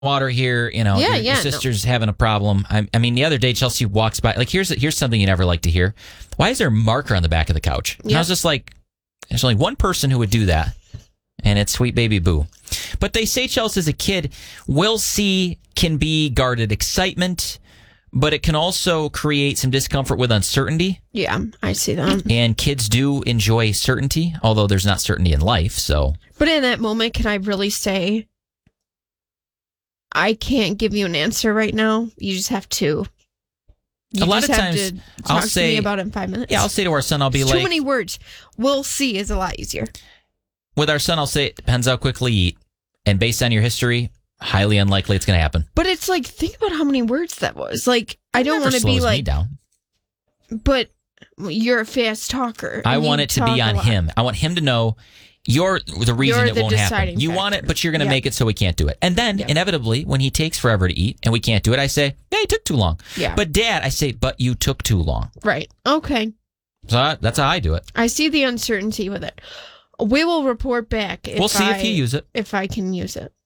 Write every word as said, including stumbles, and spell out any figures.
water here. You know, Yeah, your, yeah, your sister's no. having a problem. I, I mean, the other day Chelsea walks by. Like, here's here's something you never like to hear. Why is there a marker on the back of the couch? And yep. I was just like, there's only one person who would do that, and it's sweet baby Boo. But they say, Chelsea, as a kid, will see can be guarded excitement, but it can also create some discomfort with uncertainty. Yeah, I see that. And kids do enjoy certainty, although there's not certainty in life. So, but in that moment, can I really say, I can't give you an answer right now? You just have to. You a lot just of have times, to talk I'll to say me about it in five minutes. Yeah, I'll say to our son, I'll be it's like, too many words. We'll see is a lot easier. With our son, I'll say it depends how quickly you eat, and based on your history, highly unlikely it's going to happen. But it's like, think about how many words that was. Like, I don't want to be like, me down. But you're a fast talker. I want it to be on him. I want him to know you're the reason you're it the won't happen. You factor. want it, but you're going to yeah. make it so we can't do it. And then, yeah. inevitably, when he takes forever to eat and we can't do it, I say, yeah, he took too long. Yeah. But Dad, I say, but you took too long. Right. Okay. So I, that's how I do it. I see the uncertainty with it. We will report back. If we'll see I, if you use it. If I can use it.